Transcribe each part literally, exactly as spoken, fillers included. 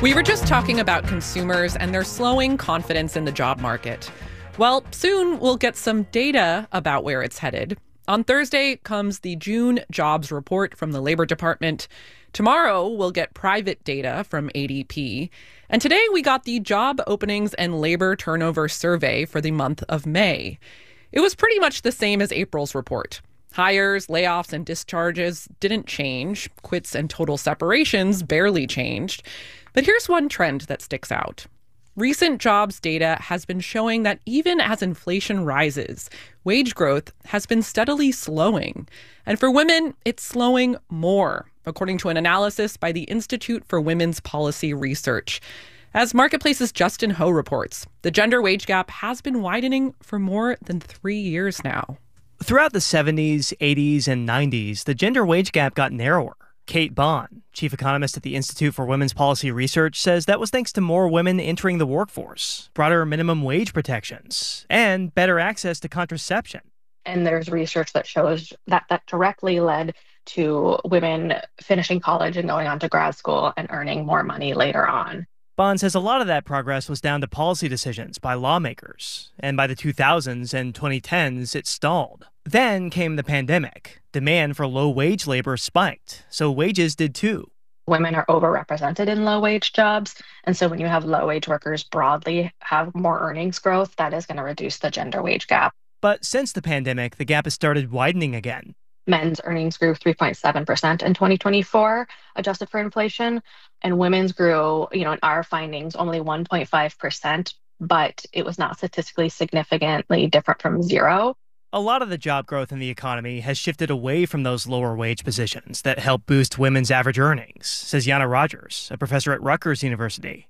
We were just talking about consumers and their slowing confidence in the job market. Well, soon we'll get some data about where it's headed. On Thursday comes the June jobs report from the Labor Department. Tomorrow we'll get private data from A D P. And today we got the job openings and labor turnover survey for the month of May. It was pretty much the same as April's report. Hires, layoffs, and discharges didn't change. Quits and total separations barely changed. But here's one trend that sticks out. Recent jobs data has been showing that even as inflation rises, wage growth has been steadily slowing. And for women, it's slowing more, according to an analysis by the Institute for Women's Policy Research. As Marketplace's Justin Ho reports, the gender wage gap has been widening for more than three years now. Throughout the seventies, eighties, and nineties, the gender wage gap got narrower. Kate Bond, chief economist at the Institute for Women's Policy Research, says that was thanks to more women entering the workforce, broader minimum wage protections, and better access to contraception. And there's research that shows that that directly led to women finishing college and going on to grad school and earning more money later on. Bond says a lot of that progress was down to policy decisions by lawmakers, and by the two thousands and twenty tens, it stalled. Then came the pandemic. Demand for low-wage labor spiked, so wages did too. Women are overrepresented in low-wage jobs, and so when you have low-wage workers broadly have more earnings growth, that is going to reduce the gender wage gap. But since the pandemic, the gap has started widening again. Men's earnings grew three point seven percent in twenty twenty-four, adjusted for inflation, and women's grew, you know, in our findings, only one point five percent, but it was not statistically significantly different from zero. A lot of the job growth in the economy has shifted away from those lower wage positions that help boost women's average earnings, says Yana Rogers, a professor at Rutgers University.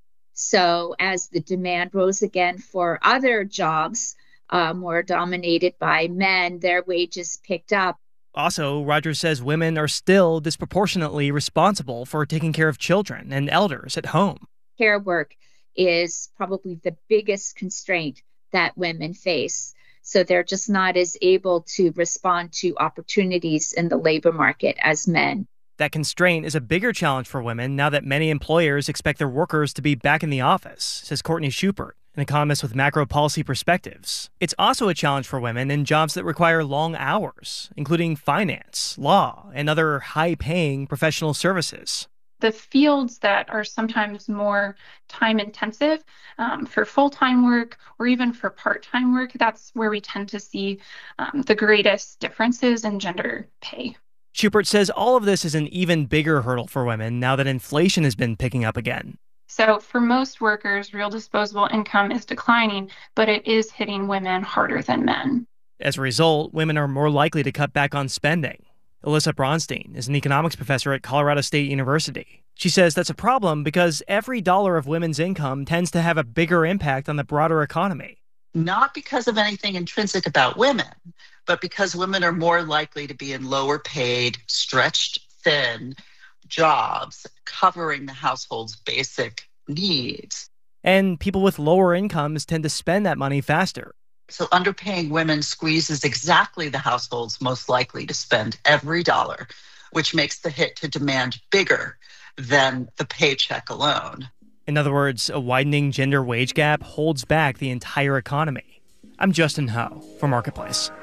So as the demand rose again for other jobs, uh, more dominated by men, their wages picked up. Also, Rogers says women are still disproportionately responsible for taking care of children and elders at home. Care work is probably the biggest constraint that women face. So they're just not as able to respond to opportunities in the labor market as men. That constraint is a bigger challenge for women now that many employers expect their workers to be back in the office, says Courtney Schubert, an economist with macro policy perspectives. It's also a challenge for women in jobs that require long hours, including finance, law, and other high-paying professional services. The fields that are sometimes more time intensive um, for full-time work or even for part-time work, that's where we tend to see um, the greatest differences in gender pay. Schubert says all of this is an even bigger hurdle for women now that inflation has been picking up again. So for most workers, real disposable income is declining, but it is hitting women harder than men. As a result, women are more likely to cut back on spending. Alyssa Bronstein is an economics professor at Colorado State University. She says that's a problem because every dollar of women's income tends to have a bigger impact on the broader economy. Not because of anything intrinsic about women, but because women are more likely to be in lower paid, stretched thin jobs covering the household's basic needs. And people with lower incomes tend to spend that money faster. So underpaying women squeezes exactly the households most likely to spend every dollar, which makes the hit to demand bigger than the paycheck alone. In other words, a widening gender wage gap holds back the entire economy. I'm Justin Ho for Marketplace.